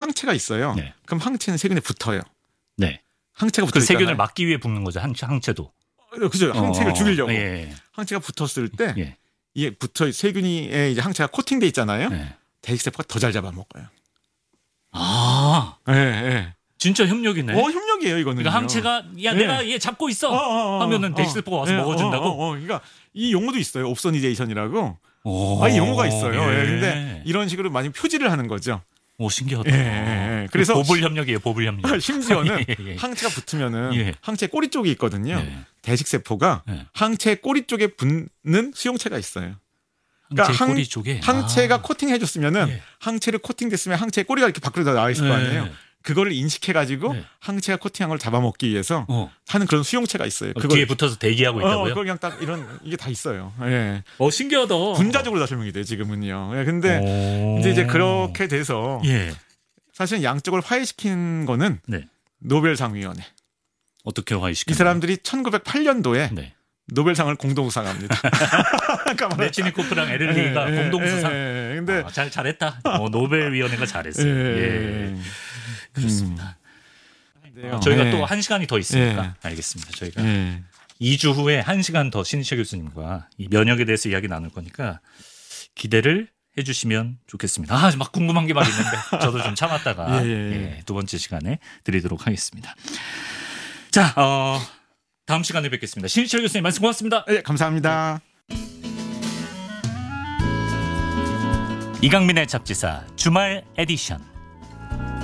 항체가 있어요. 네. 그럼 항체는 세균에 붙어요. 네. 항체가 그 붙어 있잖아요. 세균을 막기 위해 붙는 거죠. 항체도. 그죠. 항체를 죽이려고. 예. 항체가 붙었을 때 예. 이게 세균에 이제 항체가 코팅돼 있잖아요. 예. 대식세포가 더 잘 잡아먹어요. 아, 예, 예. 진짜 협력이네. 협력이에요, 이거는. 그러니까 항체가 야 내가 얘 잡고 있어 하면은 대식세포가 와서 먹어준다고. 그러니까 이 용어도 있어요. 옵소니데이션이라고. 이 용어가 있어요. 예. 근데 이런 식으로 많이 표지를 하는 거죠. 오 신기하다. 그래서 보불 협력이에요. 보불 협력. 심지어는 예. 항체가 붙으면은 예. 항체 꼬리 쪽이 있거든요. 예. 대식세포가 예. 항체 꼬리 쪽에 붙는 수용체가 있어요. 항체 그러니까 꼬리 쪽에 항체가 코팅해줬으면은 예. 항체를 코팅됐으면 항체 꼬리가 이렇게 밖으로 나와 있을 거 아니에요. 그거를 인식해가지고 항체가 코팅한 걸 잡아먹기 위해서 하는 그런 수용체가 있어요. 그걸 뒤에 붙어서 대기하고 있다고요? 그걸 그냥 딱 이게 다 있어요. 예. 신기하다. 분자적으로 다 설명이 돼요, 지금은요. 근데 이제 그렇게 돼서 사실 양쪽을 화해시킨 거는 네. 노벨상위원회. 어떻게 화해시켰나요? 이 사람들이 1908년도에 네. 노벨상을 공동수상합니다. 메치니코프랑 에를리가 공동수상. 근데 잘했다. 노벨위원회가 잘했어요. 예. 그렇습니다. 저희가 또 1시간이 더 있으니까 알겠습니다. 저희가 2주 후에 1시간 더 신희철 교수님과 이 면역에 대해서 이야기 나눌 거니까 기대를 해주시면 좋겠습니다. 막 궁금한 게 막 있는데 저도 좀 참았다가 두 번째 시간에 드리도록 하겠습니다. 자, 다음 시간에 뵙겠습니다. 신희철 교수님 말씀 고맙습니다. 감사합니다. 이강민의 잡지사 주말 에디션.